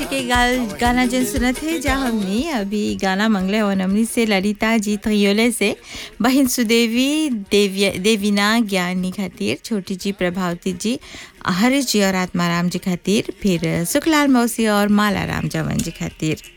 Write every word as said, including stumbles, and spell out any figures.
के गाल गाना जन सुनत है जा हमनी अभी गाना मंगले हो नमनी से ललिता जी त्रियोले से बहन सुदेवी देविया देवीना ज्ञानी खातिर छोटी जी प्रभावती जी हरीश जी और आत्माराम जी खातिर फिर सुखलाल मौसी और माला राम जवन जी खातिर